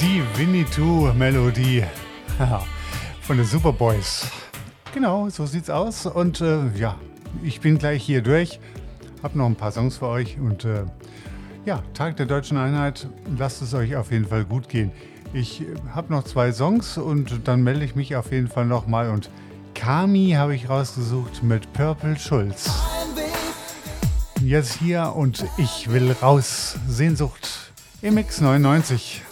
Die Winnetou-Melodie von den Superboys. Genau, so sieht's aus. Und ja, ich bin gleich hier durch. Hab noch ein paar Songs für euch. Und ja, Tag der Deutschen Einheit. Lasst es euch auf jeden Fall gut gehen. Ich habe noch 2 Songs und dann melde ich mich auf jeden Fall nochmal. Und Kami habe ich rausgesucht mit Purple Schulz. Jetzt hier und ich will raus. Sehnsucht im X99.